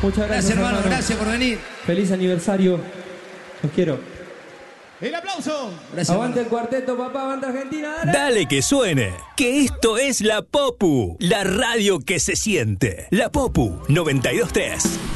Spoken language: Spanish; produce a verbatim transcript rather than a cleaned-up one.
Muchas gracias, Gracias, hermano, hermano. gracias por venir. Feliz aniversario. Los quiero. ¡El aplauso! Gracias, Aguante hermano. el cuarteto, papá, aguante Argentina. Dale. Dale que suene, que esto es La Popu, la radio que se siente. La Popu noventa y dos punto tres.